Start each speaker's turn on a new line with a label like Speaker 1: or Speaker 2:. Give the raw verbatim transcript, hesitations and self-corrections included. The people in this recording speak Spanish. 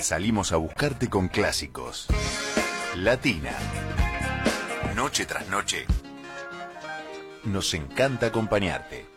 Speaker 1: Salimos a buscarte con clásicos. Latina. Noche tras noche. Nos encanta acompañarte.